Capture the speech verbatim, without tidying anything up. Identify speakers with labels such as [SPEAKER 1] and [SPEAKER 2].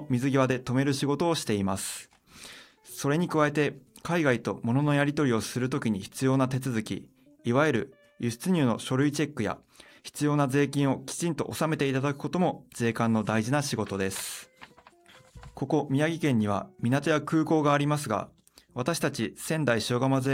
[SPEAKER 1] 水際で止める仕事をしています。それに加えて、海外と物のやり取りをするときに必要な手続き、いわゆる輸出入の書類チェックや必要な税金をきちんと納めていただくことも税関の大事な仕事です。ここ宮城県には港や空港がありますが、私たち仙台塩釜税